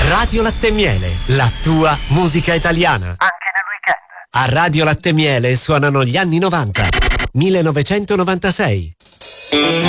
Radio Latte e Miele, la tua musica italiana. Anche nel weekend. A Radio Latte e Miele suonano gli anni 90. 1996.